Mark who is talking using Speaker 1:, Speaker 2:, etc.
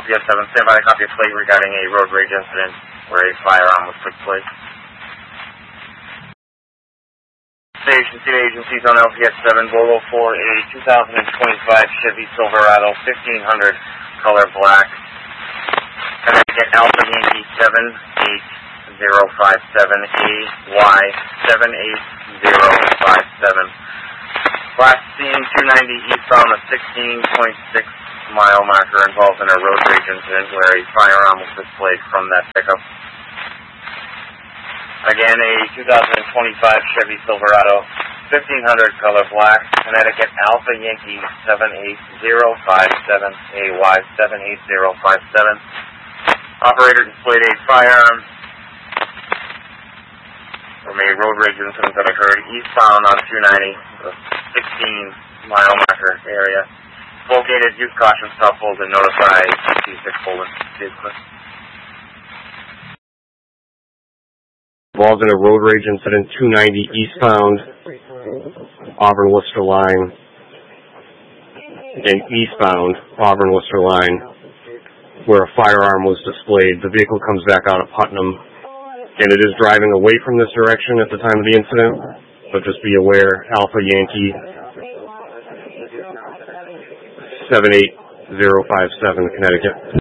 Speaker 1: LPS 7, stand by, copy a plate regarding a road rage incident where a firearm was took place. Station to agencies on LPS 7, Volvo for a 2025 Chevy Silverado 1500 color black. Connecticut Alpha Yankee 78057AY 78057. Last seen 290 eastbound, a 16.6-mile marker involved in a road rage incident where a firearm was displayed from that pickup. Again, a 2025 Chevy Silverado 1500 color black, Connecticut Alpha Yankee 78057AY 78057. Operator displayed a firearm from a road rage incident that occurred eastbound on 290, the 16-mile marker area. Located, use caution, stop, hold, and notify C6 Poland.
Speaker 2: Involved in a road rage incident, 290 eastbound, Auburn-Worcester line, and eastbound, Auburn-Worcester line, where a firearm was displayed. The vehicle comes back out of Putnam, and it is driving away from this direction at the time of the incident, but just be aware, Alpha Yankee 78057, Connecticut.